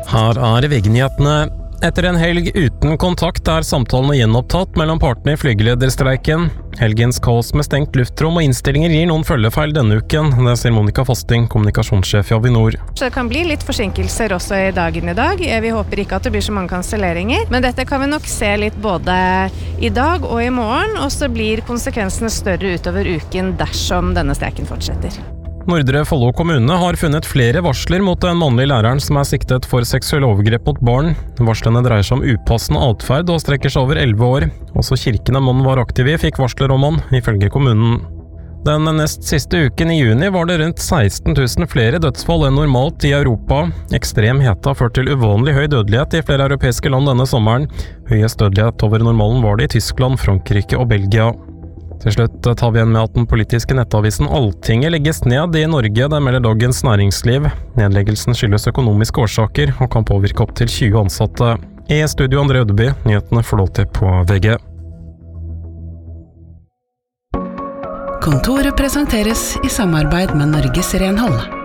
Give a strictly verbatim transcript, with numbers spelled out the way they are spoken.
Her er V G-nyhetene. Etter en helg uten kontakt er samtalene gjenopptatt mellom partene i flygelederstreiken. Helgens kaos med stengt luftrom og innstillinger gir noen følgefeil denne uken. Det sier Monica Fasting, kommunikasjonssjef i Avinor. Så det kan bli litt forsinkelser også i dagen i dag. Vi håper ikke at det blir så mange kanselleringer, men dette kan vi nok se litt både i dag og i morgen, og så blir konsekvensene større utover uken dersom denne streiken fortsetter. Nordre Follo kommune har funnet flere varsler mot den mannlige læreren som er siktet for seksuelle overgrep mot barn. Varslene dreier seg om upassende atferd og strekker seg over elleve år. Også kirkene mannen var aktiv i fikk varsler om han, ifølge kommunen. Den nest siste uken i juni var det rundt seksten tusen flere dødsfall enn normalt i Europa. Ekstrem hete har ført til uvanlig høy dødelighet i flere europeiske land denne sommeren. Høyest dødelighet over normalen var det i Tyskland, Frankrike og Belgia. Til slutt tar vi igjen med at den politiske nettavisen Alltinget legges ned i Norge, det melder Dagens Næringsliv. Nedleggelsen skyldes økonomiske årsaker og kan påvirke opp til tjue ansatte. I studio André Ødeby, nyhetene får lov til på V G. Kontoret presenteres i samarbeid med Norges Renhold.